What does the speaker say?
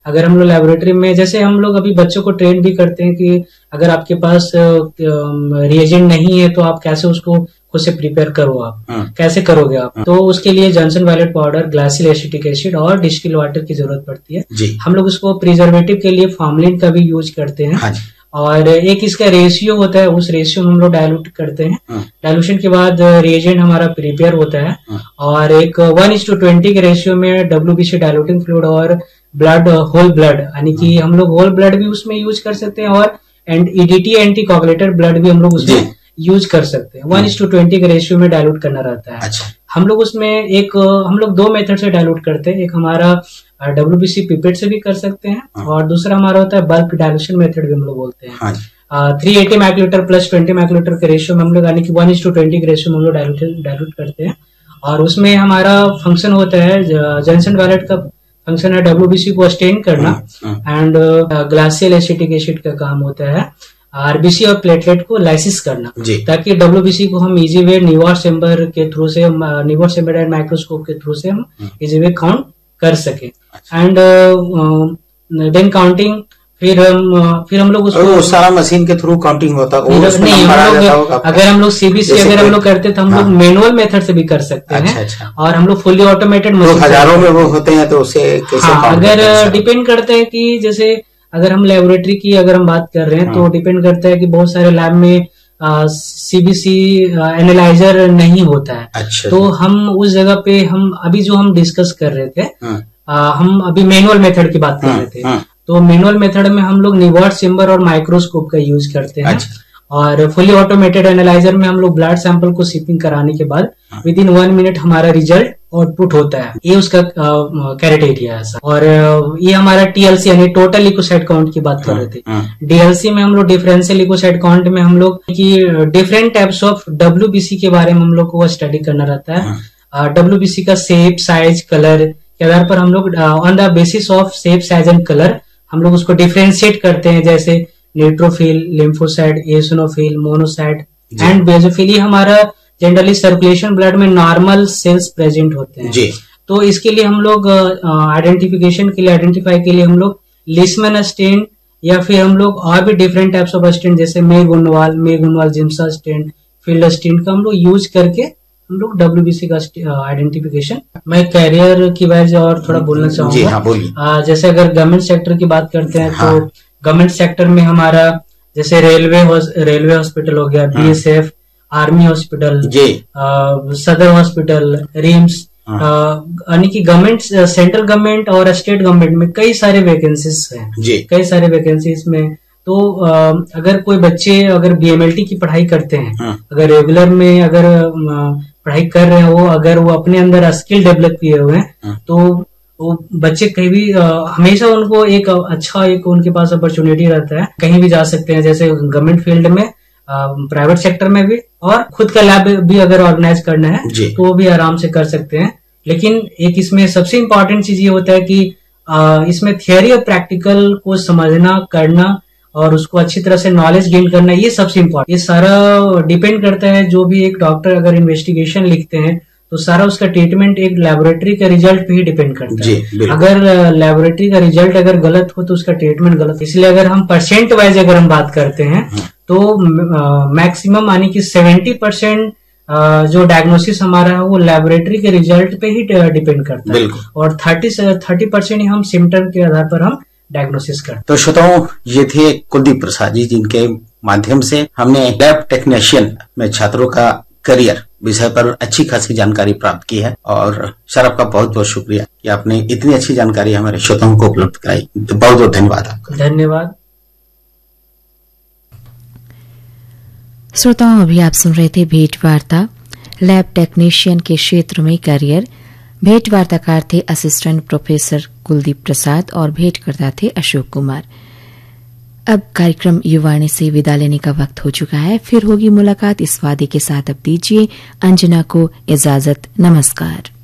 अगर हम लोग लेबोरेटरी में, जैसे हम लोग अभी बच्चों को ट्रेन भी करते हैं कि अगर आपके पास रिएजेंट नहीं है तो आप कैसे उसको खुद से प्रिपेयर करो, आप कैसे करोगे आप। तो उसके लिए Johnson wallet powder, ग्लाइसिल acetic acid और डिस्टिल वाटर की जरूरत पड़ती है। हम लोग उसको प्रिजर्वेटिव के लिए फॉर्मलिन का भी यूज करते हैं। और एक इसका रेशियो होता है, उस रेशियो में हम लोग डायलूट करते हैं। डायलूशन के बाद रिएजेंट हमारा प्रिपेयर होता है और एक 1:20 के रेशियो में WBC डायलूटिंग फ्लूइड और ब्लड, होल ब्लड, यानी कि हम लोग होल ब्लड भी उसमें यूज कर सकते हैं और EDTA एंटी कोगुलेटेड ब्लड भी हम लोग उसमें यूज कर सकते हैं। 1:20 के रेशियो में डायलूट करना रहता है। हम लोग उसमें हम लोग 2 मेथड से डायलूट करते हैं। एक हमारा WBC पिपेट से भी कर सकते हैं और दूसरा हमारा होता है बल्क डायलूशन मेथड भी हम लोग बोलते हैं। 380 माइक्रोलीटर प्लस 20 माइक्रोलीटर के रेशियो में हम लोग, यानी कि 1:20 के रेशियो में हम लोग डायलूट करते हैं। और उसमें हमारा फंक्शन होता है, जॉनसन वॉलेट का फंक्शन है WBC को स्टेन करना एंड ग्लाइसिल एसिटिक एसिड का काम होता है RBC और प्लेटलेट को लाइसिस करना, ताकि WBC को हम इजी वे न्यूआर चेम्बर के थ्रू से, न्यूआर चेम्बर एंड माइक्रोस्कोप के थ्रू से हम इजी वे काउंट कर सके। एंड देन काउंटिंग, फिर हम लोग उसको सारा मशीन के थ्रू काउंटिंग होता है। नहीं, हम लोग अगर हम लोग CBC अगर हम लोग करते तो हम लोग मैनुअल मेथड से भी कर सकते हैं। और हम लोग फुली ऑटोमेटेड मशीन, हजारों में वो होते हैं, तो उससे कैसे अगर डिपेंड करते हैं कि जैसे अगर हम लेबोरेटरी की अगर हम बात कर रहे हैं तो डिपेंड करता है कि बहुत सारे लैब में CBC एनालाइजर नहीं होता है। तो हम उस जगह पे हम अभी जो हम डिस्कस कर रहे थे, हम अभी मैनुअल मेथड की बात कर रहे थे। तो मैनुअल मेथड में हम लोग न्यूआर चेम्बर और माइक्रोस्कोप का यूज करते हैं। और फुली ऑटोमेटेड एनालाइजर में हम लोग ब्लड सैंपल को सिपिंग कराने के बाद विदिन 1 मिनट हमारा रिजल्ट आउटपुट होता है। ये उसका क्राइटेरिया है। और ये हमारा TLC यानी टोटल लिकोसाइट काउंट की बात कर रहे थे। DLC में हम लोग डिफरेंशियल लिकोसाइट काउंट में हम लोग की डिफरेंट टाइप्स ऑफ WBC के बारे में हम लोग को स्टडी करना रहता है। WBC का शेप, साइज, कलर के आधार पर हम लोग on the basis of shape, size and colour हम लोग उसको डिफरेंशिएट करते हैं, जैसे neutrophil, lymphocyte, eosinophil, monocyte and basophil. ये हमारा जनरली सर्कुलेशन ब्लड में नॉर्मल सेल्स प्रेजेंट होते हैं। तो इसके लिए हम लोग आइडेंटिफाई के लिए हम लोग लिस्मन स्टेन या फिर हम लोग और भी डिफरेंट टाइप्स ऑफ स्टेन जैसे मेगुनवाल जिम्सा स्टेन, फील्ड स्टेन का हम लोग यूज करके हम लोग WBC का आइडेंटिफिकेशन। मैं कैरियर की वजह और थोड़ा बोलना चाहूंगा। जैसे अगर गवर्नमेंट सेक्टर की बात करते हैं तो गवर्नमेंट सेक्टर में हमारा जैसे रेलवे हॉस्पिटल हो गया, BSF, आर्मी हॉस्पिटल, सदर हॉस्पिटल, रिम्स, यानी कि गवर्नमेंट, सेंट्रल गवर्नमेंट और स्टेट गवर्नमेंट में कई सारे वैकेंसीज हैं। कई सारे वैकेंसीज में तो अगर कोई बच्चे अगर BMLT की पढ़ाई करते हैं, अगर रेगुलर में अगर पढ़ाई कर रहे हो, अगर वो अपने अंदर स्किल डेवलप किए हुए हैं, तो वो बच्चे कहीं भी हमेशा उनको एक अच्छा एक उनके पास अपॉर्चुनिटी रहता है, कहीं भी जा सकते हैं। जैसे गवर्नमेंट फील्ड में, प्राइवेट सेक्टर में भी, और खुद का लैब भी अगर ऑर्गेनाइज करना है तो वो भी आराम से कर सकते हैं। लेकिन एक इसमें सबसे इम्पोर्टेंट चीज ये होता है कि इसमें थियोरी और प्रैक्टिकल को समझना, करना और उसको अच्छी तरह से नॉलेज गेन करना, ये सबसे इम्पोर्टेंट। ये सारा डिपेंड करता है, जो भी एक डॉक्टर अगर इन्वेस्टिगेशन लिखते हैं तो सारा उसका ट्रीटमेंट एक लेबोरेटरी के रिजल्ट पे ही डिपेंड करता है। अगर लेबोरेटरी का रिजल्ट अगर गलत हो तो उसका ट्रीटमेंट गलत। इसलिए अगर हम परसेंट वाइज अगर हम बात करते हैं तो मैक्सिमम यानी कि 70% जो डायग्नोसिस हमारा है वो लेबोरेटरी के रिजल्ट पे ही डिपेंड करता है, और 30% ही हम सिम्टम के आधार पर हम डायग्नोसिस करते हैं। तो श्रोताओं, ये थे कुलदीप प्रसाद जी, जिनके माध्यम से हमने लैब टेक्नीशियन में छात्रों का करियर विषय पर अच्छी खासी जानकारी प्राप्त की है। और सर, आपका बहुत बहुत शुक्रिया कि आपने इतनी अच्छी जानकारी हमारे श्रोताओं को उपलब्ध कराई। तो बहुत बहुत धन्यवाद आपका। धन्यवाद। श्रोताओं, अभी आप सुन रहे थे भेंट वार्ता, लैब टेक्नीशियन के क्षेत्र में करियर। भेंट वार्ताकार थे असिस्टेंट प्रोफेसर कुलदीप प्रसाद और भेंटकर्ता थे अशोक कुमार। अब कार्यक्रम युवाणी से विदा लेने का वक्त हो चुका है। फिर होगी मुलाकात इस वादे के साथ। अब दीजिए अंजना को इजाजत। नमस्कार।